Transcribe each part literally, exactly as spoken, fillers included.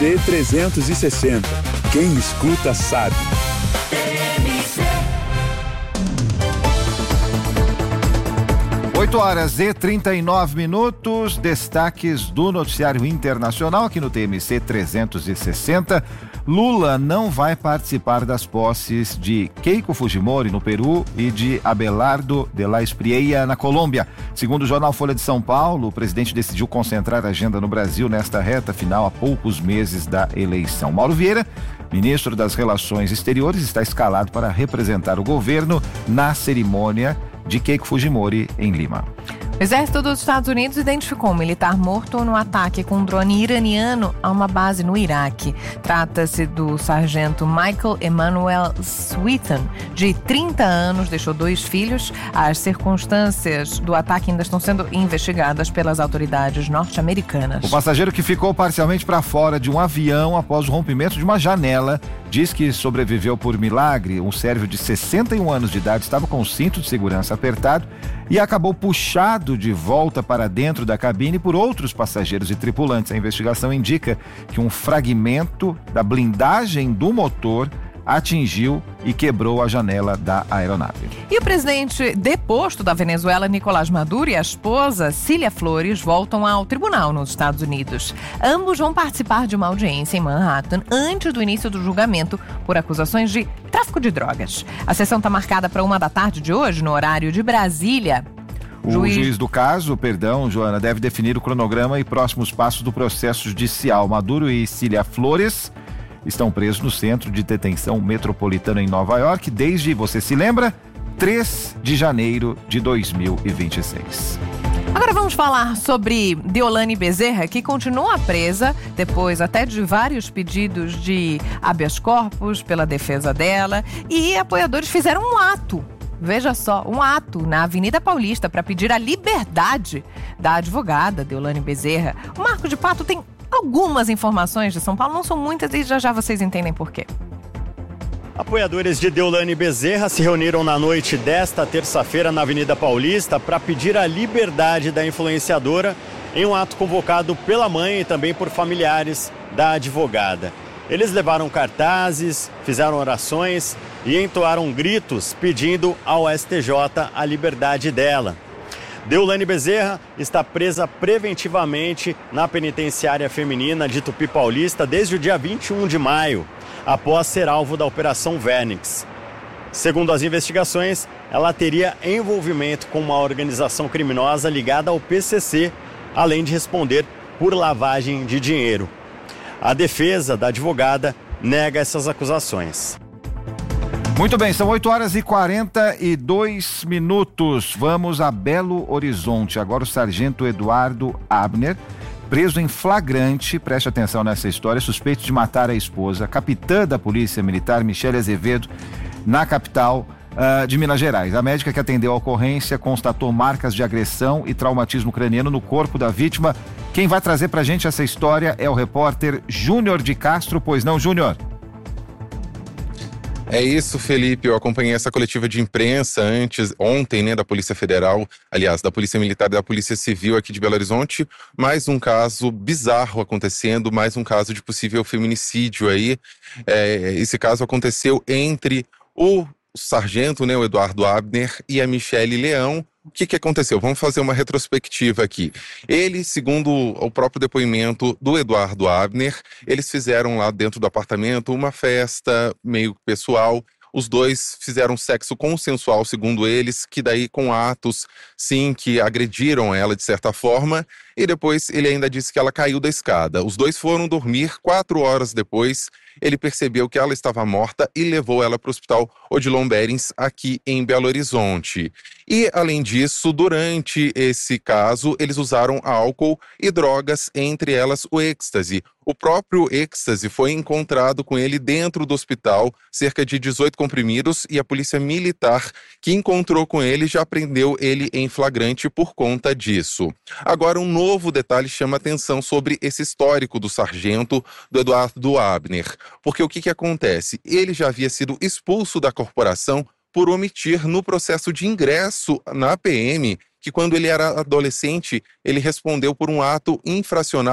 T trezentos e sessenta. Quem escuta sabe. oito horas e trinta e nove minutos, destaques do noticiário internacional aqui no T M C trezentos e sessenta. Lula não vai participar das posses de Keiko Fujimori no Peru e de Abelardo de la Espriella na Colômbia. Segundo o jornal Folha de São Paulo, o presidente decidiu concentrar a agenda no Brasil nesta reta final a poucos meses da eleição. Mauro Vieira, ministro das Relações Exteriores, está escalado para representar o governo na cerimônia de Keiko Fujimori em Lima. O exército dos Estados Unidos identificou um militar morto no ataque com um drone iraniano a uma base no Iraque. Trata-se do sargento Michael Emmanuel Sweeten, de trinta anos, deixou dois filhos. As circunstâncias do ataque ainda estão sendo investigadas pelas autoridades norte-americanas. O passageiro que ficou parcialmente para fora de um avião após o rompimento de uma janela diz que sobreviveu por milagre. Um sérvio de sessenta e um anos de idade estava com o cinto de segurança apertado e acabou puxado de volta para dentro da cabine por outros passageiros e tripulantes. A investigação indica que um fragmento da blindagem do motor atingiu e quebrou a janela da aeronave. E o presidente deposto da Venezuela, Nicolás Maduro, e a esposa, Cília Flores, voltam ao tribunal nos Estados Unidos. Ambos vão participar de uma audiência em Manhattan antes do início do julgamento por acusações de tráfico de drogas. A sessão está marcada para uma da tarde de hoje, no horário de Brasília. O juiz... juiz do caso, perdão, Joana, deve definir o cronograma e próximos passos do processo judicial. Maduro e Cília Flores estão presos no Centro de Detenção Metropolitano em Nova York desde, você se lembra, três de janeiro de dois mil e vinte e seis. Agora vamos falar sobre Deolane Bezerra, que continua presa depois até de vários pedidos de habeas corpus pela defesa dela, e apoiadores fizeram um ato. Veja só, um ato na Avenida Paulista para pedir a liberdade da advogada Deolane Bezerra. O Marco de Pato tem algumas informações de São Paulo, não são muitas, e já já vocês entendem por quê. Apoiadores de Deolane Bezerra se reuniram na noite desta terça-feira na Avenida Paulista para pedir a liberdade da influenciadora em um ato convocado pela mãe e também por familiares da advogada. Eles levaram cartazes, fizeram orações e entoaram gritos pedindo ao S T J a liberdade dela. Deolane Bezerra está presa preventivamente na penitenciária feminina de Tupi Paulista desde o dia vinte e um de maio, após ser alvo da Operação Vernix. Segundo as investigações, ela teria envolvimento com uma organização criminosa ligada ao P C C, além de responder por lavagem de dinheiro. A defesa da advogada nega essas acusações. Muito bem, são oito horas e quarenta e dois minutos. Vamos a Belo Horizonte. Agora o sargento Eduardo Abner, preso em flagrante, preste atenção nessa história, suspeito de matar a esposa, capitã da Polícia Militar, Michele Azevedo, na capital uh, de Minas Gerais. A médica que atendeu a ocorrência constatou marcas de agressão e traumatismo craniano no corpo da vítima. Quem vai trazer pra gente essa história é o repórter Júnior de Castro. Pois não, Júnior? É isso, Felipe. Eu acompanhei essa coletiva de imprensa antes, ontem, né, da Polícia Federal, aliás, da Polícia Militar e da Polícia Civil aqui de Belo Horizonte. Mais um caso bizarro acontecendo, mais um caso de possível feminicídio aí. É, esse caso aconteceu entre o sargento, né, o Eduardo Abner, e a Michele Leão. O que que aconteceu? Vamos fazer uma retrospectiva aqui. Ele, segundo o próprio depoimento do Eduardo Abner, eles fizeram lá dentro do apartamento uma festa meio pessoal. Os dois fizeram sexo consensual, segundo eles, que daí com atos, sim, que agrediram ela de certa forma. E depois ele ainda disse que ela caiu da escada. Os dois foram dormir. Quatro horas depois, ele percebeu que ela estava morta e levou ela para o Hospital Odilon Berens, aqui em Belo Horizonte. E, além disso, durante esse caso, eles usaram álcool e drogas, entre elas o êxtase. O próprio êxtase foi encontrado com ele dentro do hospital, cerca de dezoito comprimidos, e a polícia militar que encontrou com ele já prendeu ele em flagrante por conta disso. Agora, um novo detalhe chama atenção sobre esse histórico do sargento, do Eduardo Abner. Porque o que que acontece? Ele já havia sido expulso da corporação por omitir no processo de ingresso na P M, que quando ele era adolescente, ele respondeu por um ato infracional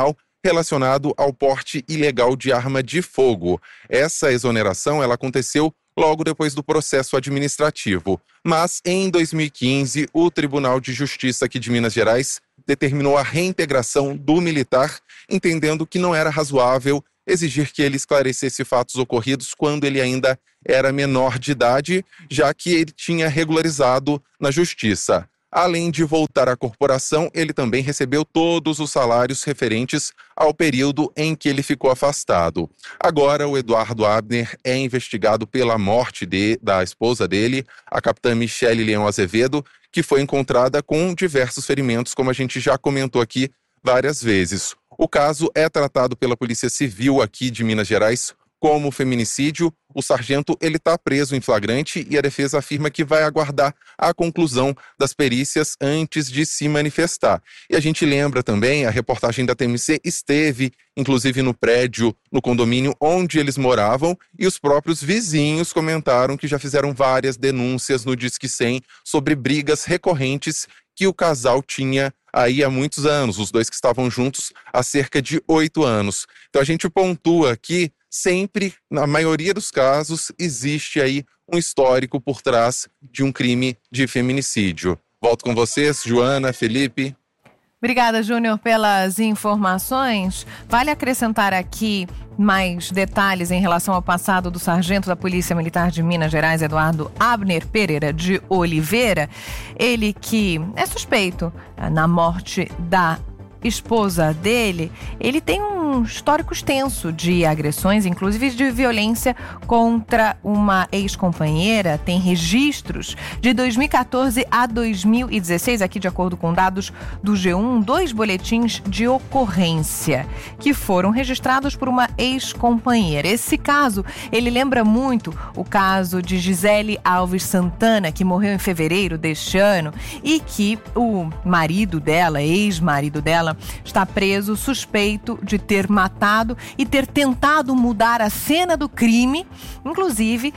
relacionado ao porte ilegal de arma de fogo. Essa exoneração ela aconteceu logo depois do processo administrativo. Mas, em dois mil e quinze, o Tribunal de Justiça aqui de Minas Gerais determinou a reintegração do militar, entendendo que não era razoável exigir que ele esclarecesse fatos ocorridos quando ele ainda era menor de idade, já que ele tinha regularizado na Justiça. Além de voltar à corporação, ele também recebeu todos os salários referentes ao período em que ele ficou afastado. Agora, o Eduardo Abner é investigado pela morte de, da esposa dele, a capitã Michele Leão Azevedo, que foi encontrada com diversos ferimentos, como a gente já comentou aqui várias vezes. O caso é tratado pela Polícia Civil aqui de Minas Gerais como feminicídio. O sargento ele está preso em flagrante e a defesa afirma que vai aguardar a conclusão das perícias antes de se manifestar. E a gente lembra também, a reportagem da T M C esteve, inclusive, no prédio, no condomínio onde eles moravam, e os próprios vizinhos comentaram que já fizeram várias denúncias no Disque cem sobre brigas recorrentes que o casal tinha aí há muitos anos, os dois que estavam juntos há cerca de oito anos. Então a gente pontua que sempre, na maioria dos casos, existe aí um histórico por trás de um crime de feminicídio. Volto com vocês, Joana, Felipe. Obrigada, Júnior, pelas informações. Vale acrescentar aqui mais detalhes em relação ao passado do sargento da Polícia Militar de Minas Gerais, Eduardo Abner Pereira de Oliveira. Ele que é suspeito na morte da esposa dele. Ele tem um histórico extenso de agressões, inclusive de violência contra uma ex-companheira. Tem registros de dois mil e quatorze a dois mil e dezesseis, aqui de acordo com dados do G um, dois boletins de ocorrência que foram registrados por uma ex-companheira. Esse caso, ele lembra muito o caso de Gisele Alves Santana, que morreu em fevereiro deste ano e que o marido dela, ex-marido dela, está preso suspeito de ter matado e ter tentado mudar a cena do crime, inclusive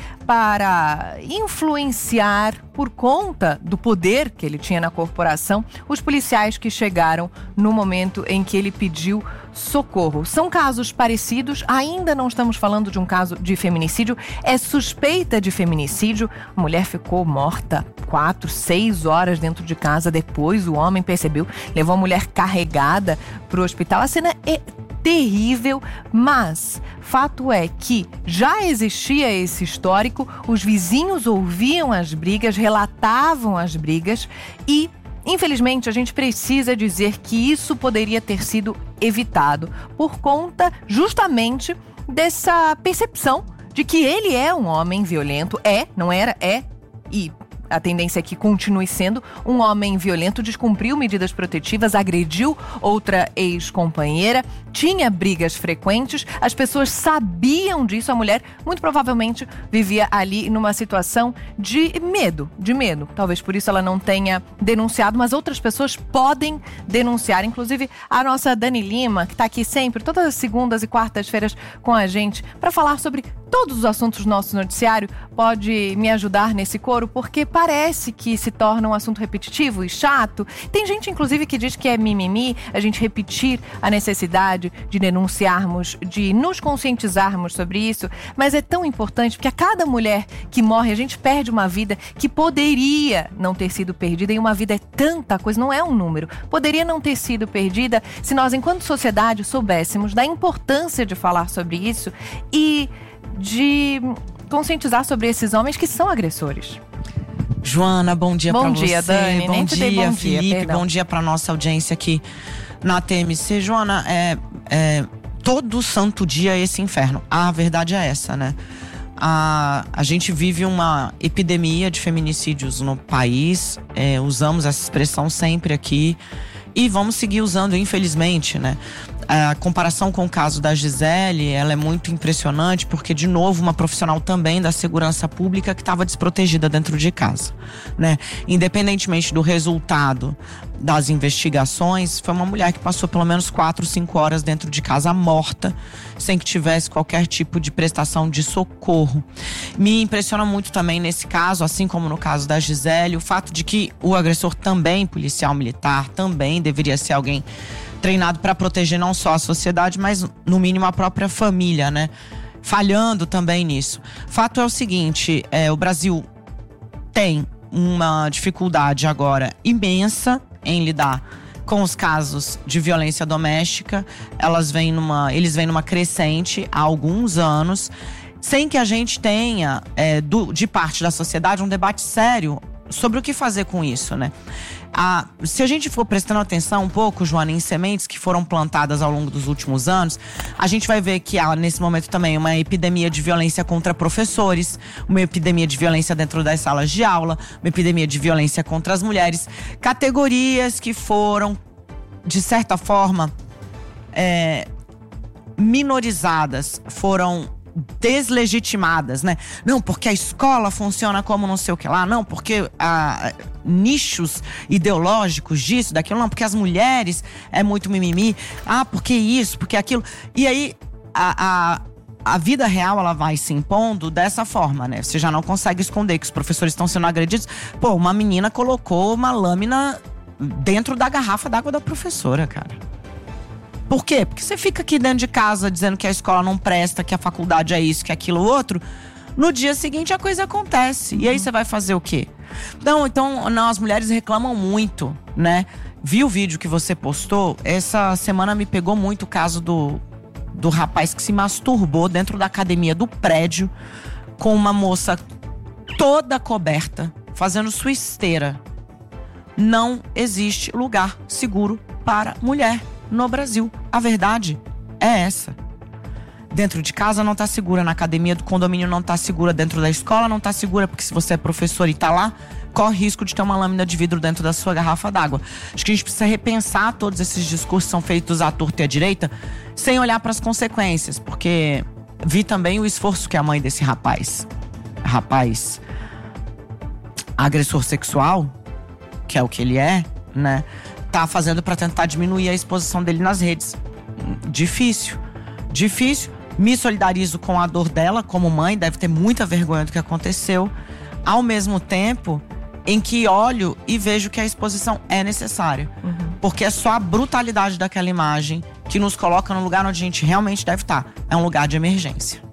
para influenciar, por conta do poder que ele tinha na corporação, os policiais que chegaram no momento em que ele pediu socorro. São casos parecidos, ainda não estamos falando de um caso de feminicídio, é suspeita de feminicídio. A mulher ficou morta quatro, seis horas dentro de casa, depois o homem percebeu, levou a mulher carregada para o hospital. A cena é terrível, mas fato é que já existia esse histórico, os vizinhos ouviam as brigas, relatavam as brigas e, infelizmente, a gente precisa dizer que isso poderia ter sido evitado por conta justamente dessa percepção de que ele é um homem violento. É, não era, é e a tendência é que continue sendo um homem violento, descumpriu medidas protetivas, agrediu outra ex-companheira, tinha brigas frequentes, as pessoas sabiam disso, a mulher muito provavelmente vivia ali numa situação de medo, de medo. Talvez por isso ela não tenha denunciado, mas outras pessoas podem denunciar, inclusive a nossa Dani Lima, que está aqui sempre, todas as segundas e quartas-feiras com a gente, para falar sobre todos os assuntos do nosso noticiário, pode me ajudar nesse coro, porque parece que se torna um assunto repetitivo e chato. Tem gente, inclusive, que diz que é mimimi a gente repetir a necessidade de denunciarmos, de nos conscientizarmos sobre isso, mas é tão importante, porque a cada mulher que morre, a gente perde uma vida que poderia não ter sido perdida, e uma vida é tanta coisa, não é um número. Poderia não ter sido perdida se nós, enquanto sociedade, soubéssemos da importância de falar sobre isso e de conscientizar sobre esses homens que são agressores. Joana, bom dia para você. Bom dia, Dani. Bom Nem dia, bom Felipe. Dia, bom dia para nossa audiência aqui na T M C. Joana, é, é todo santo dia esse inferno. A verdade é essa, né? A, a gente vive uma epidemia de feminicídios no país. É, usamos essa expressão sempre aqui. E vamos seguir usando, infelizmente, né? A comparação com o caso da Gisele, ela é muito impressionante porque, de novo, uma profissional também da segurança pública que estava desprotegida dentro de casa, né? Independentemente do resultado das investigações, foi uma mulher que passou pelo menos quatro, cinco horas dentro de casa morta, sem que tivesse qualquer tipo de prestação de socorro. Me impressiona muito também nesse caso, assim como no caso da Gisele, o fato de que o agressor também, policial militar, também deveria ser alguém treinado para proteger não só a sociedade, mas no mínimo a própria família, né? Falhando também nisso. Fato é o seguinte, é, o Brasil tem uma dificuldade agora imensa em lidar com os casos de violência doméstica. Elas vêm numa, eles vêm numa crescente há alguns anos, sem que a gente tenha, é, do, de parte da sociedade, um debate sério sobre o que fazer com isso, né? Ah, se a gente for prestando atenção um pouco, Joana, em sementes que foram plantadas ao longo dos últimos anos, a gente vai ver que há, nesse momento também, uma epidemia de violência contra professores, uma epidemia de violência dentro das salas de aula, uma epidemia de violência contra as mulheres. Categorias que foram, de certa forma, é, minorizadas, foram deslegitimadas, né? Não, porque a escola funciona como não sei o que lá, não, porque ah, nichos ideológicos disso, daquilo, não, porque as mulheres é muito mimimi, ah, porque isso, porque aquilo. E aí a, a, a vida real, ela vai se impondo dessa forma, né? Você já não consegue esconder que os professores estão sendo agredidos. Pô, uma menina colocou uma lâmina dentro da garrafa d'água da professora, cara. Por quê? Porque você fica aqui dentro de casa dizendo que a escola não presta, que a faculdade é isso, que aquilo outro. No dia seguinte a coisa acontece. E aí você vai fazer o quê? Não, então não, as mulheres reclamam muito, né? Vi o vídeo que você postou. Essa semana me pegou muito o caso do, do rapaz que se masturbou dentro da academia do prédio com uma moça toda coberta, fazendo sua esteira. Não existe lugar seguro para mulher no Brasil. A verdade é essa. Dentro de casa não tá segura, na academia do condomínio não tá segura, dentro da escola não tá segura, porque se você é professor e tá lá, corre risco de ter uma lâmina de vidro dentro da sua garrafa d'água. Acho que a gente precisa repensar todos esses discursos que são feitos à torta e à direita, sem olhar para as consequências, porque vi também o esforço que a mãe desse rapaz, rapaz agressor sexual, que é o que ele é, né, tá fazendo para tentar diminuir a exposição dele nas redes. Difícil, difícil. Me solidarizo com a dor dela como mãe, deve ter muita vergonha do que aconteceu. Ao mesmo tempo em que olho e vejo que a exposição é necessária. Uhum. Porque é só a brutalidade daquela imagem que nos coloca no lugar onde a gente realmente deve estar. É um lugar de emergência.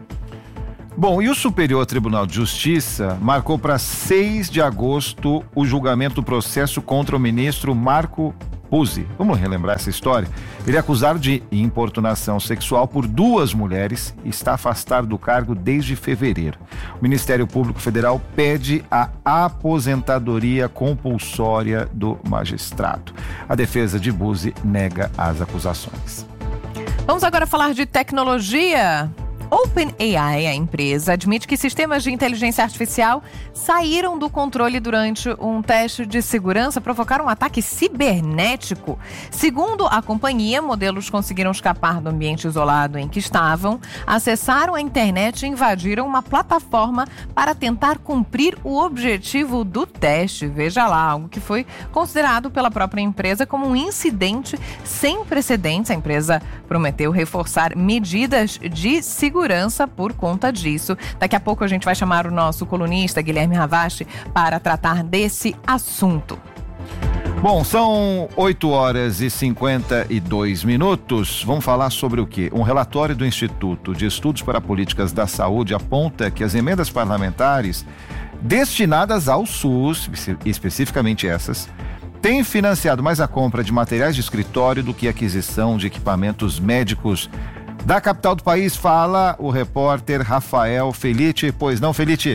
Bom, e o Superior Tribunal de Justiça marcou para seis de agosto o julgamento do processo contra o ministro Marco Puzzi. Vamos relembrar essa história? Ele é acusado de importunação sexual por duas mulheres e está afastado do cargo desde fevereiro. O Ministério Público Federal pede a aposentadoria compulsória do magistrado. A defesa de Puzzi nega as acusações. Vamos agora falar de tecnologia. OpenAI, a empresa, admite que sistemas de inteligência artificial saíram do controle durante um teste de segurança, provocaram um ataque cibernético. Segundo a companhia, modelos conseguiram escapar do ambiente isolado em que estavam, acessaram a internet e invadiram uma plataforma para tentar cumprir o objetivo do teste. Veja lá, algo que foi considerado pela própria empresa como um incidente sem precedentes. A empresa prometeu reforçar medidas de segurança segurança por conta disso. Daqui a pouco a gente vai chamar o nosso colunista Guilherme Ravache para tratar desse assunto. Bom, são oito horas e cinquenta e dois minutos. Vamos falar sobre o quê? Um relatório do Instituto de Estudos para Políticas da Saúde aponta que as emendas parlamentares destinadas ao SUS, especificamente essas, têm financiado mais a compra de materiais de escritório do que a aquisição de equipamentos médicos. Da capital do país fala o repórter Rafael Felite. Pois não, Felite?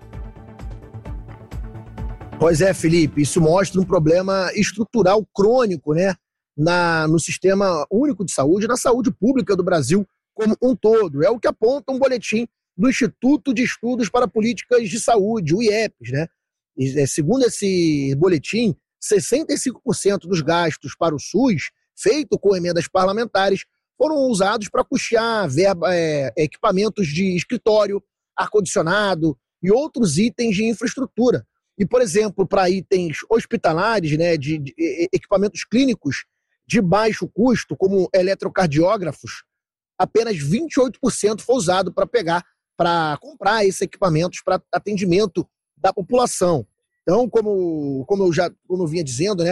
Pois é, Felipe, isso mostra um problema estrutural crônico, né, na, no Sistema Único de Saúde, na saúde pública do Brasil como um todo. É o que aponta um boletim do Instituto de Estudos para Políticas de Saúde, o I E P S, né? E, segundo esse boletim, sessenta e cinco por cento dos gastos para o SUS, feito com emendas parlamentares, foram usados para custear verba, é, equipamentos de escritório, ar-condicionado e outros itens de infraestrutura. E, por exemplo, para itens hospitalares, né, de, de equipamentos clínicos de baixo custo, como eletrocardiógrafos, apenas vinte e oito por cento foi usado para pegar, para comprar esses equipamentos para atendimento da população. Então, como, como eu já como eu vinha dizendo, né,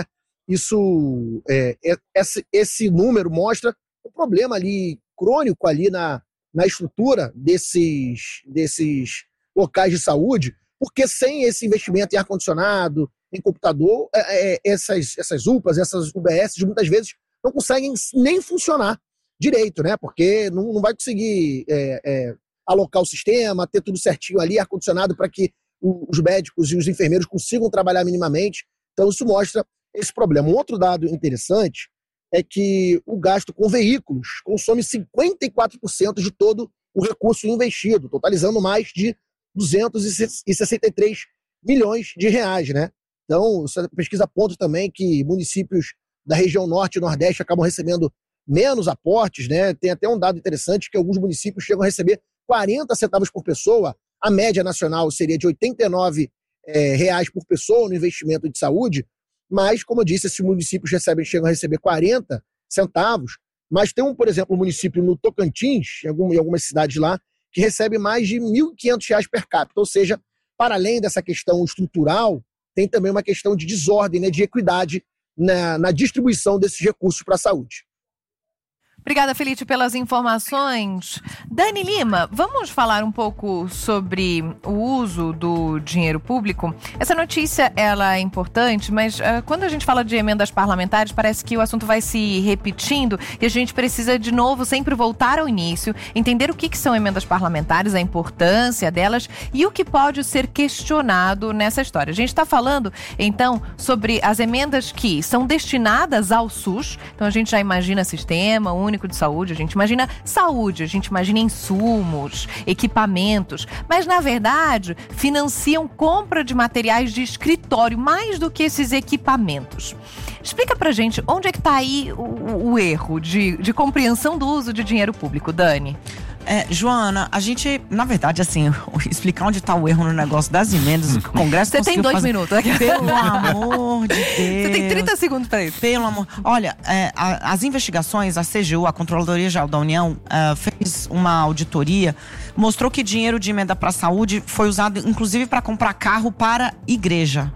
Isso, é, é, esse, esse número mostra um problema ali crônico ali na, na estrutura desses, desses locais de saúde, porque sem esse investimento em ar-condicionado, em computador, é, é, essas, essas U P As, essas U B S, muitas vezes não conseguem nem funcionar direito, né? Porque não, não vai conseguir é, é, alocar o sistema, ter tudo certinho ali, ar-condicionado, para que os médicos e os enfermeiros consigam trabalhar minimamente. Então isso mostra esse problema. Um outro dado interessante é que o gasto com veículos consome cinquenta e quatro por cento de todo o recurso investido, totalizando mais de duzentos e sessenta e três milhões de reais, né? Então, essa pesquisa aponta também que municípios da região norte e nordeste acabam recebendo menos aportes, né? Tem até um dado interessante que alguns municípios chegam a receber quarenta centavos por pessoa. A média nacional seria de oitenta e nove é, reais por pessoa no investimento de saúde, mas, como eu disse, esses municípios recebem, chegam a receber quarenta centavos, mas tem, um, por exemplo, um município no Tocantins, em, algum, em algumas cidades lá, que recebe mais de mil e quinhentos reais per capita. Ou seja, para além dessa questão estrutural, tem também uma questão de desordem, né, de equidade na, na distribuição desses recursos para a saúde. Obrigada, Felipe, pelas informações. Dani Lima, vamos falar um pouco sobre o uso do dinheiro público. Essa notícia, ela é importante, mas uh, quando a gente fala de emendas parlamentares, parece que o assunto vai se repetindo e a gente precisa, de novo, sempre voltar ao início, entender o que, que são emendas parlamentares, a importância delas e o que pode ser questionado nessa história. A gente está falando, então, sobre as emendas que são destinadas ao SUS. Então, a gente já imagina sistema único de saúde, a gente imagina saúde, a gente imagina insumos, equipamentos, mas na verdade financiam compra de materiais de escritório mais do que esses equipamentos. Explica pra gente onde é que tá aí o, o erro de, de compreensão do uso de dinheiro público, Dani. É, Joana, a gente, na verdade, assim, explicar onde está o erro no negócio das emendas, o Congresso Você tem dois fazer. minutos. Pelo amor de Deus. Você tem trinta segundos para isso. Pelo amor. Olha, é, a, as investigações, a C G U, a Controladoria Geral da União, é, fez uma auditoria, mostrou que dinheiro de emenda para a saúde foi usado, inclusive, para comprar carro para igreja.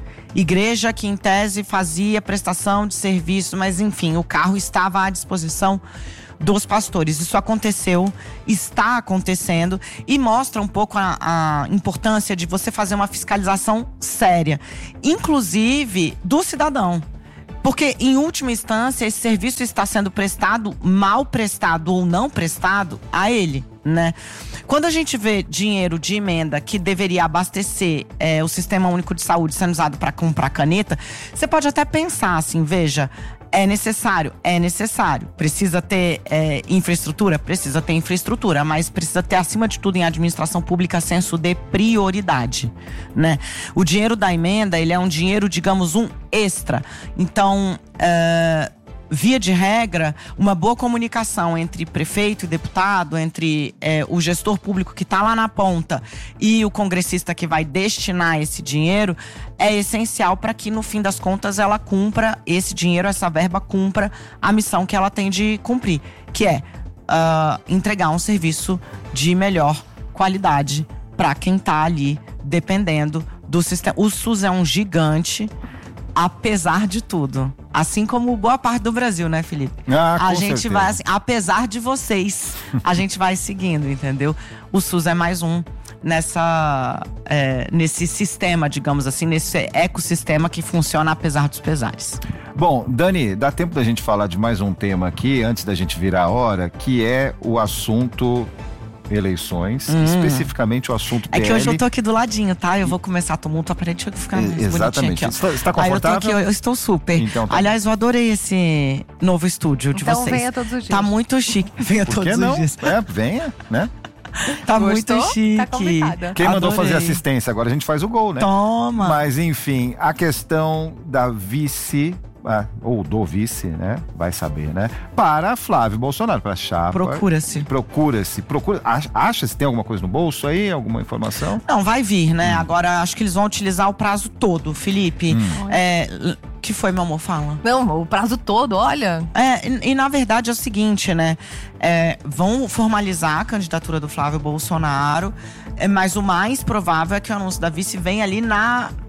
Igreja que, em tese, fazia prestação de serviço, mas, enfim, o carro estava à disposição dos pastores. Isso aconteceu, está acontecendo e mostra um pouco a, a importância de você fazer uma fiscalização séria, inclusive do cidadão. Porque, em última instância, esse serviço está sendo prestado, mal prestado ou não prestado, a ele, né? Quando a gente vê dinheiro de emenda que deveria abastecer é, o Sistema Único de Saúde sendo usado para comprar caneta, você pode até pensar assim, veja, é necessário? É necessário. Precisa ter é, infraestrutura? Precisa ter infraestrutura, mas precisa ter, acima de tudo, em administração pública, senso de prioridade, né? O dinheiro da emenda, ele é um dinheiro, digamos, um extra. Então, é, via de regra, uma boa comunicação entre prefeito e deputado, entre é, o gestor público que está lá na ponta e o congressista que vai destinar esse dinheiro é essencial para que, no fim das contas, ela cumpra, esse dinheiro, essa verba cumpra a missão que ela tem de cumprir, que é uh, entregar um serviço de melhor qualidade para quem está ali dependendo do sistema. O SUS é um gigante, apesar de tudo. Assim como boa parte do Brasil, né, Felipe? Ah, com a gente certeza. vai assim, apesar de vocês, a gente vai seguindo, entendeu? O SUS é mais um nessa, é, nesse sistema, digamos assim, nesse ecossistema que funciona apesar dos pesares. Bom, Dani, dá tempo da gente falar de mais um tema aqui, antes da gente virar a hora, que é o assunto eleições, hum. especificamente o assunto P L. É que hoje eu tô aqui do ladinho, tá? Eu vou começar tumulto, peraí, deixa eu ficar mais Exatamente. bonitinho aqui, ó. Você está confortável? Aí eu tô aqui, eu estou super. Então, tá Aliás, eu adorei esse novo estúdio de então, vocês. Então venha todos os dias. Tá muito chique. Venha Por todos que os não? dias. É, venha, né? Tá Gostou? muito chique. Tá convidada. Quem mandou Adorei. fazer assistência? Agora a gente faz o gol, né? Toma! Mas, enfim, a questão da vice, ah, ou do vice, né? Vai saber, né? Para Flávio Bolsonaro, para a chapa. Procura-se. Procura-se. Procura, acha se tem alguma coisa no bolso aí? Alguma informação? Não, vai vir, né? Hum. Agora, acho que eles vão utilizar o prazo todo, Felipe. Hum. É, que foi, meu amor? Fala. Não, o prazo todo, olha. É, e, e na verdade é o seguinte, né? É, vão formalizar a candidatura do Flávio Bolsonaro, é, mas o mais provável é que o anúncio da vice venha ali na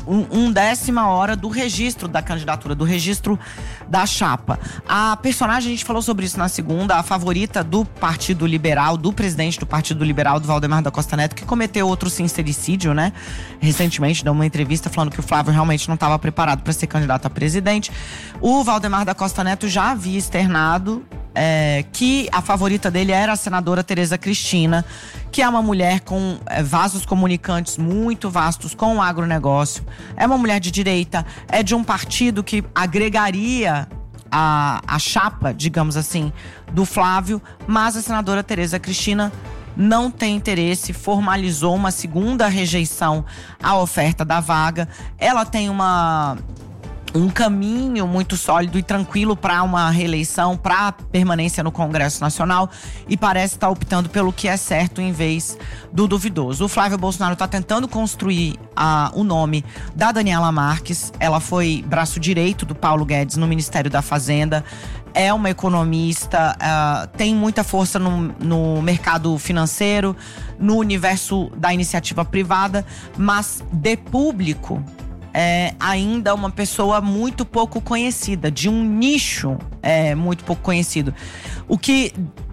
um, um décima hora do registro da candidatura, do registro da chapa. A personagem, a gente falou sobre isso na segunda, a favorita do Partido Liberal, do presidente do Partido Liberal, do Valdemar da Costa Neto, que cometeu outro sincericídio, né? Recentemente, deu uma entrevista falando que o Flávio realmente não estava preparado para ser candidato a presidente. O Valdemar da Costa Neto já havia externado É, que a favorita dele era a senadora Tereza Cristina, que é uma mulher com é, vasos comunicantes muito vastos com o agronegócio, é uma mulher de direita, é de um partido que agregaria a, a chapa, digamos assim, do Flávio, mas a senadora Tereza Cristina não tem interesse, formalizou uma segunda rejeição à oferta da vaga. Ela tem uma... um caminho muito sólido e tranquilo para uma reeleição, para permanência no Congresso Nacional, e parece estar optando pelo que é certo em vez do duvidoso. O Flávio Bolsonaro está tentando construir a, o nome da Daniela Marques. Ela foi braço direito do Paulo Guedes no Ministério da Fazenda, é uma economista, uh, tem muita força no, no mercado financeiro, no universo da iniciativa privada, mas de público é ainda uma pessoa muito pouco conhecida, de um nicho é, muito pouco conhecido. O que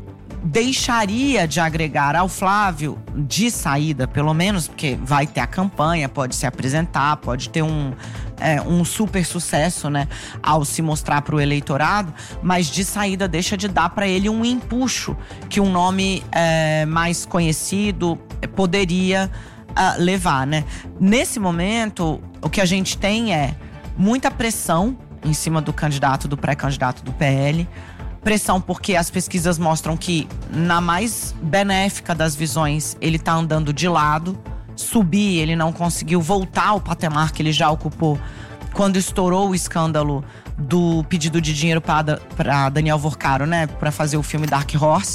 deixaria de agregar ao Flávio, de saída pelo menos, porque vai ter a campanha, pode se apresentar, pode ter um, é, um super sucesso, né, ao se mostrar para o eleitorado, mas de saída deixa de dar para ele um empuxo que um nome é, mais conhecido poderia Uh, levar, né? Nesse momento, o que a gente tem é muita pressão em cima do candidato, do pré-candidato do P L. Pressão porque as pesquisas mostram que, na mais benéfica das visões, ele tá andando de lado. Subir, ele não conseguiu voltar ao patamar que ele já ocupou quando estourou o escândalo do pedido de dinheiro para Daniel Vorcaro, né? Para fazer o filme Dark Horse.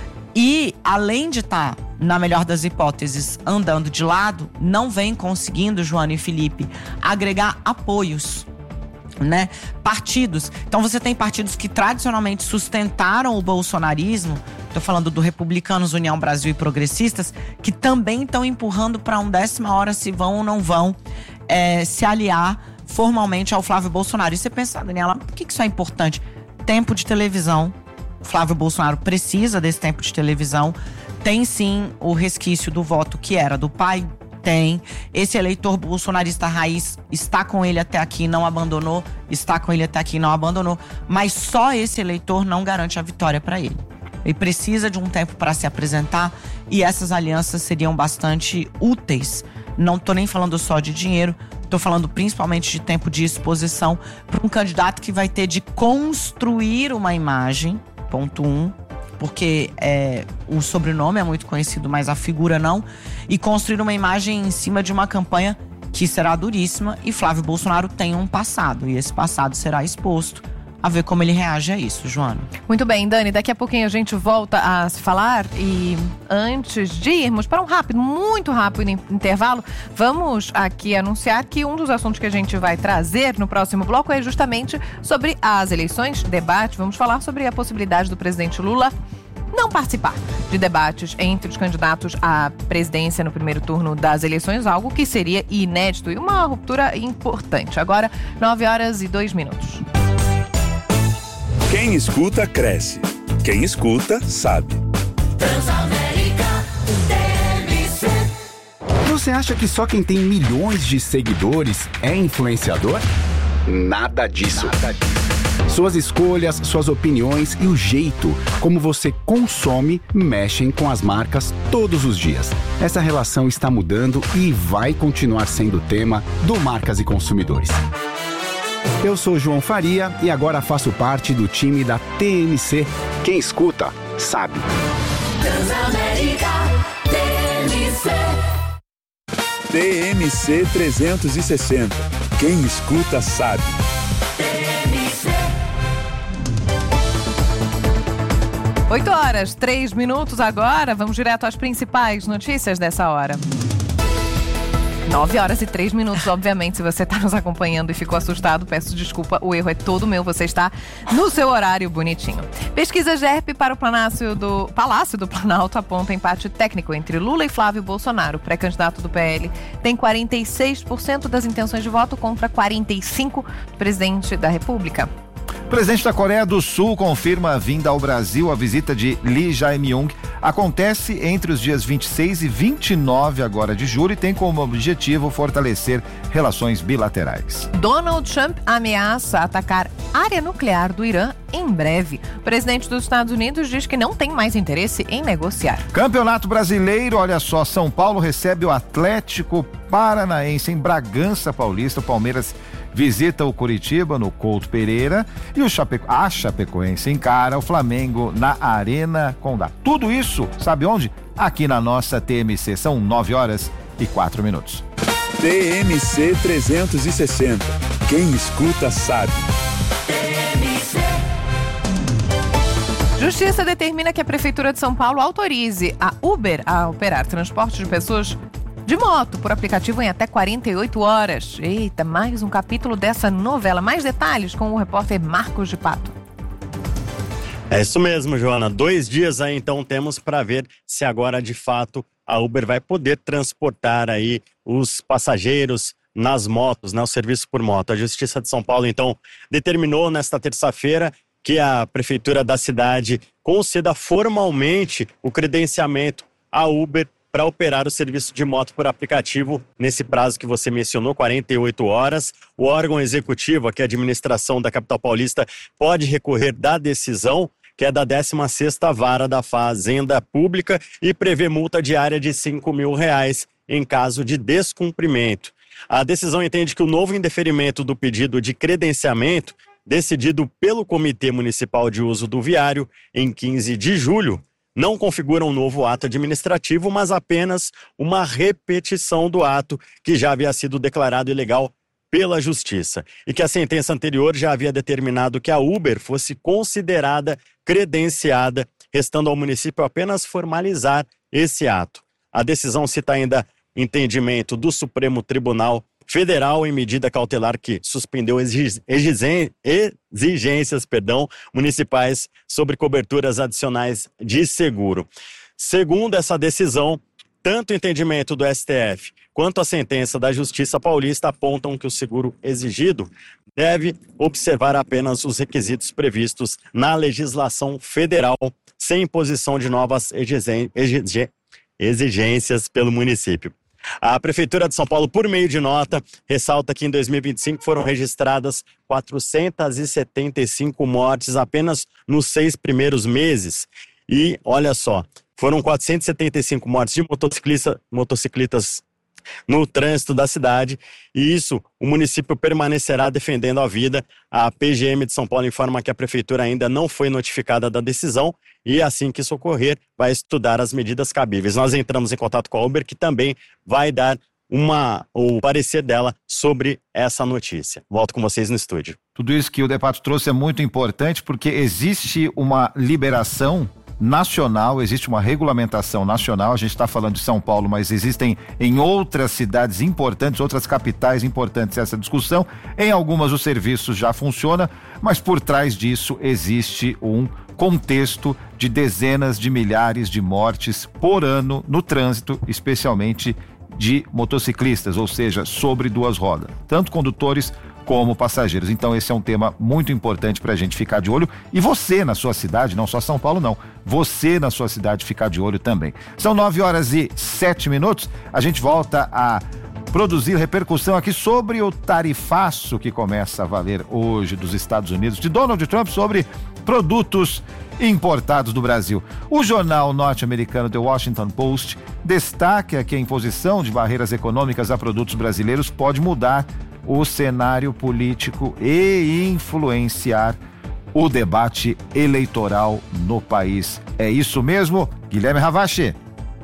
E, além de estar, tá, na melhor das hipóteses, andando de lado, não vem conseguindo, Joana e Felipe, agregar apoios, né? Partidos. Então você tem partidos que tradicionalmente sustentaram o bolsonarismo, tô falando do Republicanos, União Brasil e Progressistas, que também estão empurrando para um décima hora se vão ou não vão é, se aliar formalmente ao Flávio Bolsonaro. E você pensa, Daniela, por que isso é importante? Tempo de televisão. Flávio Bolsonaro precisa desse tempo de televisão. Tem sim o resquício do voto que era do pai, tem. Esse eleitor bolsonarista raiz está com ele até aqui, não abandonou, está com ele até aqui, não abandonou. Mas só esse eleitor não garante a vitória para ele. Ele precisa de um tempo para se apresentar e essas alianças seriam bastante úteis. Não tô nem falando só de dinheiro, tô falando principalmente de tempo de exposição para um candidato que vai ter de construir uma imagem. Ponto um, porque é, o sobrenome é muito conhecido, mas a figura não. E construir uma imagem em cima de uma campanha que será duríssima. E Flávio Bolsonaro tem um passado, e esse passado será exposto. A ver como ele reage a isso, Joana. Muito bem, Dani, daqui a pouquinho a gente volta a se falar. E antes de irmos para um rápido, muito rápido intervalo, vamos aqui anunciar que um dos assuntos que a gente vai trazer no próximo bloco é justamente sobre as eleições, debate. Vamos falar sobre a possibilidade do presidente Lula não participar de debates entre os candidatos à presidência no primeiro turno das eleições, algo que seria inédito e uma ruptura importante. Agora, nove horas e dois minutos. Quem escuta, cresce. Quem escuta, sabe. Transamérica T M C. Você acha que só quem tem milhões de seguidores é influenciador? Nada disso. Nada disso. Suas escolhas, suas opiniões e o jeito como você consome mexem com as marcas todos os dias. Essa relação está mudando e vai continuar sendo tema do Marcas e Consumidores. Eu sou João Faria e agora faço parte do time da T M C. Quem escuta, sabe. Transamérica T M C. T M C trezentos e sessenta. Quem escuta, sabe. T M C. oito horas, três minutos agora. Vamos direto às principais notícias dessa hora. nove horas e três minutos, obviamente. Se você está nos acompanhando e ficou assustado, peço desculpa, o erro é todo meu. Você está no seu horário bonitinho. Pesquisa G E R P para o Palácio do, Palácio do Planalto aponta empate técnico entre Lula e Flávio Bolsonaro. O pré-candidato do P L tem quarenta e seis por cento das intenções de voto contra quarenta e cinco por cento do presidente da República. O presidente da Coreia do Sul confirma a vinda ao Brasil. A visita de Lee Jae-myung acontece entre os dias vinte e seis e vinte e nove agora de julho e tem como objetivo fortalecer relações bilaterais. Donald Trump ameaça atacar área nuclear do Irã em breve. O presidente dos Estados Unidos diz que não tem mais interesse em negociar. Campeonato Brasileiro, olha só, São Paulo recebe o Atlético Paranaense em Bragança Paulista. O Palmeiras visita o Curitiba no Couto Pereira e o Chapeco... a Chapecoense encara o Flamengo na Arena Condá. Tudo isso, sabe onde? Aqui na nossa T M C. São nove horas e quatro minutos. T M C trezentos e sessenta. Quem escuta sabe. Justiça determina que a Prefeitura de São Paulo autorize a Uber a operar transporte de pessoas de moto por aplicativo em até quarenta e oito horas. Eita, mais um capítulo dessa novela. Mais detalhes com o repórter Marcos de Pato. É isso mesmo, Joana. Dois dias aí então temos para ver se agora de fato a Uber vai poder transportar aí os passageiros nas motos, né, o serviço por moto. A Justiça de São Paulo então determinou nesta terça-feira que a Prefeitura da cidade conceda formalmente o credenciamento à Uber para operar o serviço de moto por aplicativo nesse prazo que você mencionou, quarenta e oito horas. O órgão executivo, aqui a administração da capital paulista, pode recorrer da decisão, que é da décima sexta Vara da Fazenda Pública, e prevê multa diária de cinco mil reais em caso de descumprimento. A decisão entende que o novo indeferimento do pedido de credenciamento, decidido pelo Comitê Municipal de Uso do Viário em quinze de julho, não configura um novo ato administrativo, mas apenas uma repetição do ato que já havia sido declarado ilegal pela Justiça e que a sentença anterior já havia determinado que a Uber fosse considerada credenciada, restando ao município apenas formalizar esse ato. A decisão cita ainda entendimento do Supremo Tribunal Federal em medida cautelar que suspendeu exigências perdão, municipais sobre coberturas adicionais de seguro. Segundo essa decisão, tanto o entendimento do S T F quanto a sentença da Justiça Paulista apontam que o seguro exigido deve observar apenas os requisitos previstos na legislação federal, sem imposição de novas exigências pelo município. A Prefeitura de São Paulo, por meio de nota, ressalta que em dois mil e vinte e cinco foram registradas quatrocentas e setenta e cinco mortes apenas nos seis primeiros meses. E, olha só, foram quatrocentas e setenta e cinco mortes de motociclista, motociclistas no trânsito da cidade, e isso o município permanecerá defendendo a vida. A P G M de São Paulo informa que a Prefeitura ainda não foi notificada da decisão e assim que isso ocorrer, vai estudar as medidas cabíveis. Nós entramos em contato com a Uber, que também vai dar uma, o parecer dela sobre essa notícia. Volto com vocês no estúdio. Tudo isso que o Depato trouxe é muito importante porque existe uma liberação nacional, existe uma regulamentação nacional. A gente está falando de São Paulo, mas existem em outras cidades importantes, outras capitais importantes essa discussão. Em algumas o serviço já funciona, mas por trás disso existe um contexto de dezenas de milhares de mortes por ano no trânsito, especialmente de motociclistas, ou seja, sobre duas rodas, tanto condutores como passageiros. Então esse é um tema muito importante para a gente ficar de olho, e você na sua cidade, não só São Paulo não, você na sua cidade ficar de olho também. São nove horas e sete minutos, a gente volta a produzir repercussão aqui sobre o tarifaço que começa a valer hoje dos Estados Unidos, de Donald Trump, sobre produtos importados do Brasil. O jornal norte-americano The Washington Post destaca que a imposição de barreiras econômicas a produtos brasileiros pode mudar o cenário político e influenciar o debate eleitoral no país. É isso mesmo, Guilherme Ravache?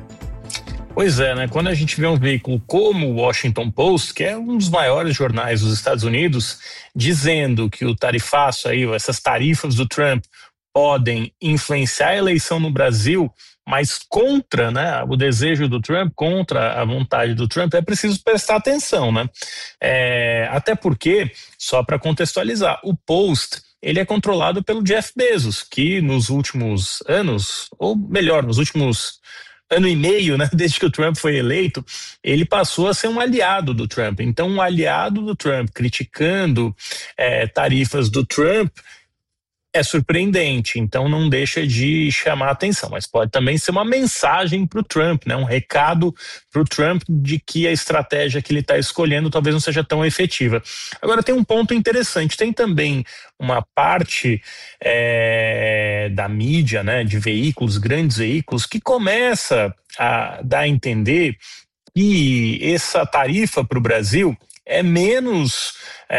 Pois é, né? Quando a gente vê um veículo como o Washington Post, que é um dos maiores jornais dos Estados Unidos, dizendo que o tarifaço aí, essas tarifas do Trump podem influenciar a eleição no Brasil, mas contra, né, o desejo do Trump, contra a vontade do Trump, é preciso prestar atenção, né? É, até porque, só para contextualizar, o Post, ele é controlado pelo Jeff Bezos, que nos últimos anos, ou melhor, nos últimos ano e meio, né, desde que o Trump foi eleito, ele passou a ser um aliado do Trump. Então, um aliado do Trump criticando é, tarifas do Trump é surpreendente, então não deixa de chamar atenção, mas pode também ser uma mensagem para o Trump, né? Um recado para o Trump de que a estratégia que ele está escolhendo talvez não seja tão efetiva. Agora tem um ponto interessante, tem também uma parte é, da mídia, né, de veículos, grandes veículos, que começa a dar a entender que essa tarifa para o Brasil é menos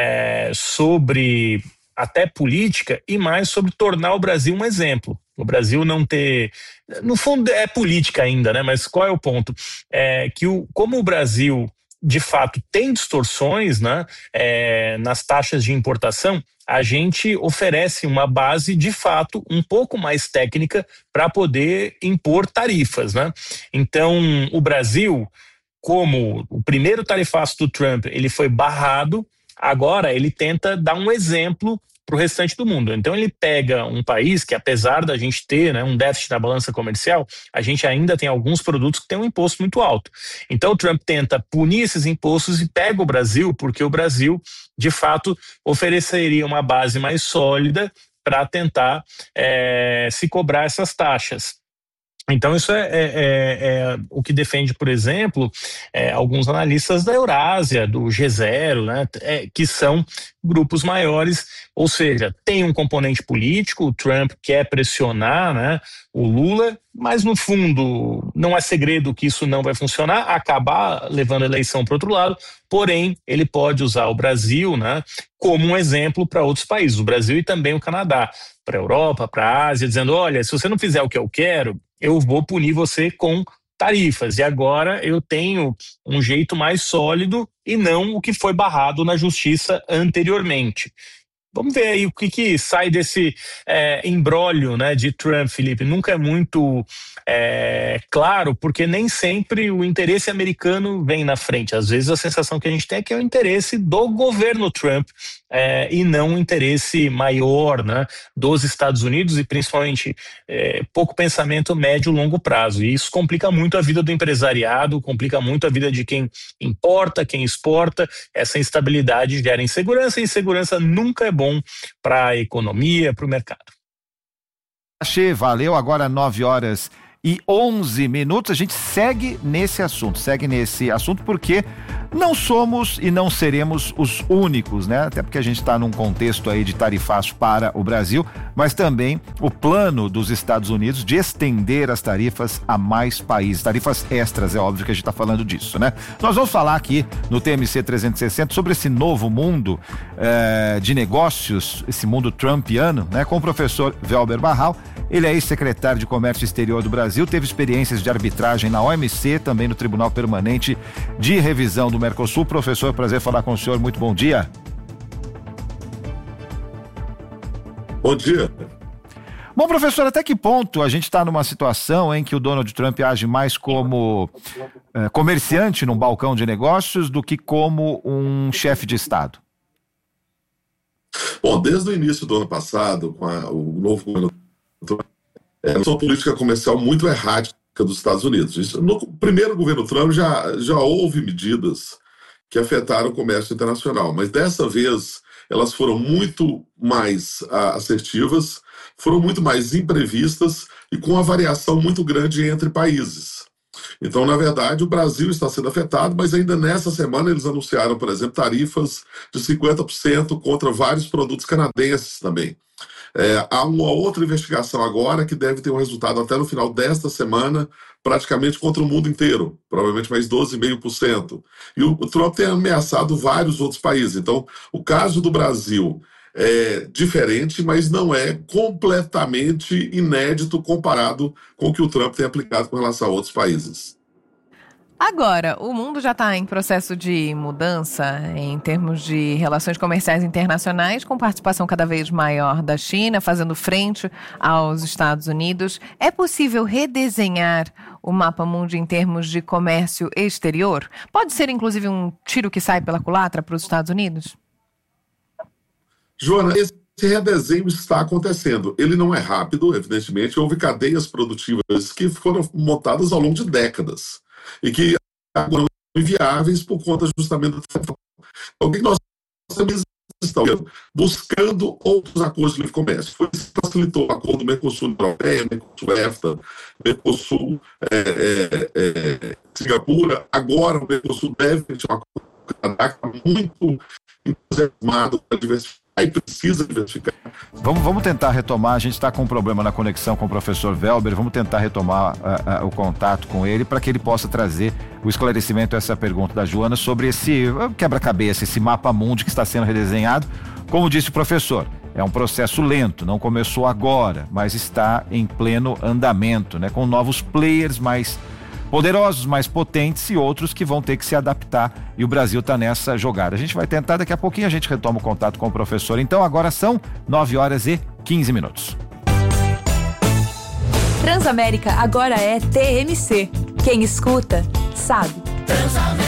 é, sobre até política e mais sobre tornar o Brasil um exemplo. O Brasil não ter... No fundo é política ainda, né? Mas qual é o ponto? É que o, como o Brasil, de fato, tem distorções, né, é, nas taxas de importação, a gente oferece uma base, de fato, um pouco mais técnica para poder impor tarifas, né? Então, o Brasil, como o primeiro tarifaço do Trump, ele foi barrado, agora ele tenta dar um exemplo para o restante do mundo. Então ele pega um país que, apesar da gente ter, né, um déficit na balança comercial, a gente ainda tem alguns produtos que têm um imposto muito alto. Então o Trump tenta punir esses impostos e pega o Brasil, porque o Brasil, de fato, ofereceria uma base mais sólida para tentar é, se cobrar essas taxas. Então isso é, é, é, é o que defende, por exemplo, é, alguns analistas da Eurásia, do G zero, né, é, que são grupos maiores, ou seja, tem um componente político, o Trump quer pressionar, né, o Lula, mas no fundo não é segredo que isso não vai funcionar, acabar levando a eleição para o outro lado, porém ele pode usar o Brasil, né, como um exemplo para outros países, o Brasil e também o Canadá, para a Europa, para a Ásia, dizendo, olha, se você não fizer o que eu quero, eu vou punir você com tarifas, e agora eu tenho um jeito mais sólido e não o que foi barrado na justiça anteriormente. Vamos ver aí o que, que sai desse é, imbróglio, né, de Trump, Felipe. Nunca é muito é, claro, porque nem sempre o interesse americano vem na frente. Às vezes a sensação que a gente tem é que é o interesse do governo Trump é, e não o interesse maior, né, dos Estados Unidos e principalmente é, pouco pensamento médio e longo prazo. E isso complica muito a vida do empresariado, complica muito a vida de quem importa, quem exporta. Essa instabilidade gera insegurança e insegurança nunca é bom para a economia, para o mercado. Achei, valeu, agora nove horas e onze minutos, a gente segue nesse assunto, segue nesse assunto porque não somos e não seremos os únicos, né? Até porque a gente está num contexto aí de tarifaço para o Brasil, mas também o plano dos Estados Unidos de estender as tarifas a mais países, tarifas extras, é óbvio que a gente está falando disso, né? Nós vamos falar aqui no T M C trezentos e sessenta sobre esse novo mundo eh, de negócios, esse mundo trumpiano, né? Com o professor Velber Barral. Ele é ex-secretário de Comércio Exterior do Brasil, teve experiências de arbitragem na O M C, também no Tribunal Permanente de Revisão do Mercosul. Professor, prazer falar com o senhor, muito bom dia. Bom dia. Bom, professor, até que ponto a gente está numa situação em que o Donald Trump age mais como eh, comerciante num balcão de negócios do que como um chefe de Estado? Bom, desde o início do ano passado, com a, o novo governo é uma política comercial muito errática dos Estados Unidos. Isso, no primeiro governo Trump já, já houve medidas que afetaram o comércio internacional, mas dessa vez elas foram muito mais ah, assertivas, foram muito mais imprevistas e com uma variação muito grande entre países. Então, na verdade, o Brasil está sendo afetado, mas ainda nessa semana eles anunciaram, por exemplo, tarifas de cinquenta por cento contra vários produtos canadenses também. É, há uma outra investigação agora que deve ter um resultado até no final desta semana, praticamente contra o mundo inteiro, provavelmente mais doze vírgula cinco por cento. E o, o Trump tem ameaçado vários outros países. Então, o caso do Brasil é diferente, mas não é completamente inédito comparado com o que o Trump tem aplicado com relação a outros países. Agora, o mundo já está em processo de mudança em termos de relações comerciais internacionais, com participação cada vez maior da China, fazendo frente aos Estados Unidos. É possível redesenhar o mapa mundi em termos de comércio exterior? Pode ser, inclusive, um tiro que sai pela culatra para os Estados Unidos? Joana, esse redesenho está acontecendo. Ele não é rápido, evidentemente. Houve cadeias produtivas que foram montadas ao longo de décadas e que agora são inviáveis por conta justamente do tempo. O que nós também estamos buscando outros acordos de livre comércio. Foi isso que facilitou o acordo Mercosul Europeia, Mercosul EFTA, Mercosul é, é, é, Singapura. Agora o Mercosul deve ter um acordo com o Canadá, que está muito entusiasmado para diversificar e precisa diversificar. Vamos, vamos tentar retomar, a gente está com um problema na conexão com o professor Welber, vamos tentar retomar uh, uh, o contato com ele para que ele possa trazer o esclarecimento a essa pergunta da Joana sobre esse uh, quebra-cabeça, esse mapa mundi que está sendo redesenhado. Como disse o professor, é um processo lento, não começou agora, mas está em pleno andamento, né, com novos players mais poderosos, mais potentes e outros que vão ter que se adaptar, e o Brasil está nessa jogada. A gente vai tentar, daqui a pouquinho a gente retoma o contato com o professor. Então agora são nove horas e quinze minutos. Transamérica agora é T M C. Quem escuta, sabe. Transamérica.